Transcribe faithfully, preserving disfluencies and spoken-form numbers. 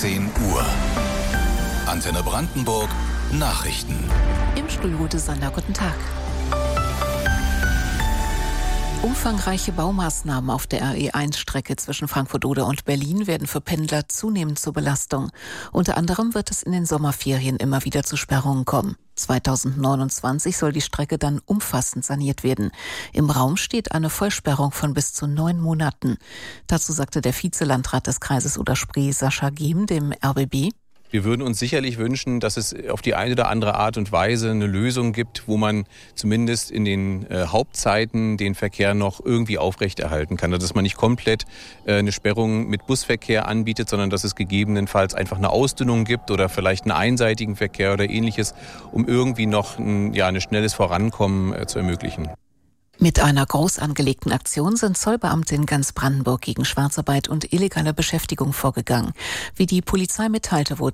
zehn Uhr. Antenne Brandenburg Nachrichten. Im Studio Sander, guten Tag. Umfangreiche Baumaßnahmen auf der R E eins Strecke zwischen Frankfurt-Oder und Berlin werden für Pendler zunehmend zur Belastung. Unter anderem wird es in den Sommerferien immer wieder zu Sperrungen kommen. zweitausendneunundzwanzig soll die Strecke dann umfassend saniert werden. Im Raum steht eine Vollsperrung von bis zu neun Monaten. Dazu sagte der Vizelandrat des Kreises Oder-Spree, Sascha Gehm, dem R B B: Wir würden uns sicherlich wünschen, dass es auf die eine oder andere Art und Weise eine Lösung gibt, wo man zumindest in den äh, Hauptzeiten den Verkehr noch irgendwie aufrechterhalten kann. Also dass man nicht komplett äh, eine Sperrung mit Busverkehr anbietet, sondern dass es gegebenenfalls einfach eine Ausdünnung gibt oder vielleicht einen einseitigen Verkehr oder Ähnliches, um irgendwie noch ein, ja, ein schnelles Vorankommen äh, zu ermöglichen. Mit einer groß angelegten Aktion sind Zollbeamte in ganz Brandenburg gegen Schwarzarbeit und illegale Beschäftigung vorgegangen. Wie die Polizei mitteilte, wurden